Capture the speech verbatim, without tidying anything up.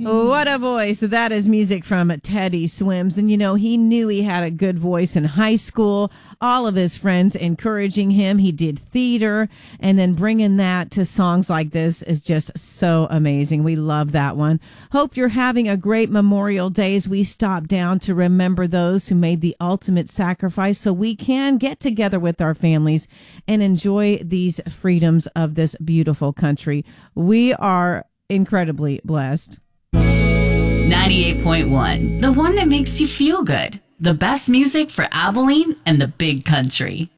What a voice. That is music from Teddy Swims. And, you know, he knew he had a good voice in high school. All of his friends encouraging him. He did theater. And then bringing that to songs like this is just so amazing. We love that one. Hope you're having a great Memorial Day as we stop down to remember those who made the ultimate sacrifice so we can get together with our families and enjoy these freedoms of this beautiful country. We are incredibly blessed. ninety-eight point one, the one that makes you feel good. The best music for Abilene and the big country.